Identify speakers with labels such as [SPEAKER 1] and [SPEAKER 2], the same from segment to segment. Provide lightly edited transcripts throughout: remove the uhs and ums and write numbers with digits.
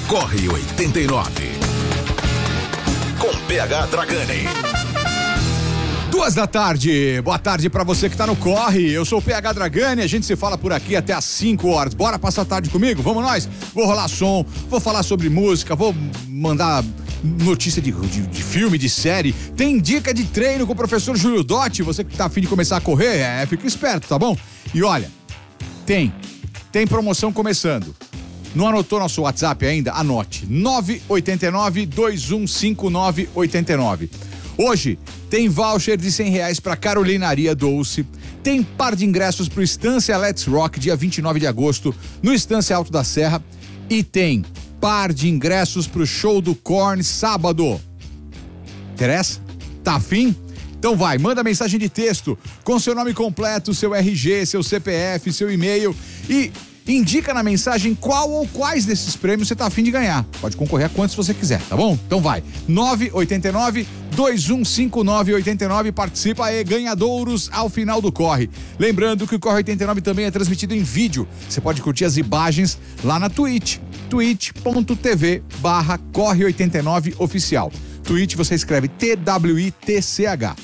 [SPEAKER 1] Corre 89. Com PH Dragani.
[SPEAKER 2] 2h. Boa tarde pra você que tá no Corre. Eu sou o PH Dragani, a gente se fala por aqui até às 5 horas. Bora passar a tarde comigo? Vamos nós? Vou rolar som, vou falar sobre música, vou mandar notícia de filme, de série. Tem dica de treino com o professor Júlio Dotti. Você que tá afim de começar a correr, fica esperto, tá bom? E olha, tem promoção começando. Não anotou nosso WhatsApp ainda? Anote. 989-215989. Hoje tem voucher de R$100 para Carolinaria Doce, tem par de ingressos pro Estância Let's Rock, dia 29 de agosto, no Estância Alto da Serra, e tem par de ingressos pro show do Korn sábado. Interessa? Tá afim? Então vai, manda mensagem de texto com seu nome completo, seu RG, seu CPF, seu e-mail e indica na mensagem qual ou quais desses prêmios você tá afim de ganhar. Pode concorrer a quantos você quiser, tá bom? Então vai, 989-215989, participa aí, ganhadouros ao final do Corre. Lembrando que o Corre 89 também é transmitido em vídeo. Você pode curtir as imagens lá na Twitch, twitch.tv/Corre89oficial. Twitch você escreve TWITCH,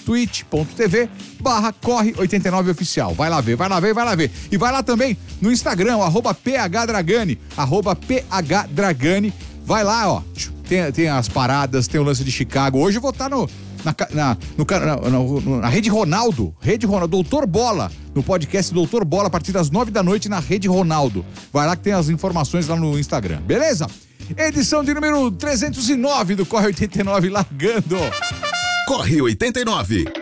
[SPEAKER 2] twitch.tv/Corre89oficial. Vai lá ver. E vai lá também no Instagram, @PHDragani, @PHDragani. Vai lá, ó. Tem as paradas, tem o lance de Chicago. Hoje eu vou estar na Rede Ronaldo, Doutor Bola, no podcast Doutor Bola, a partir das 9 da noite na Rede Ronaldo. Vai lá que tem as informações lá no Instagram, beleza? Edição de número 309 do Corre 89 largando.
[SPEAKER 1] Corre 89.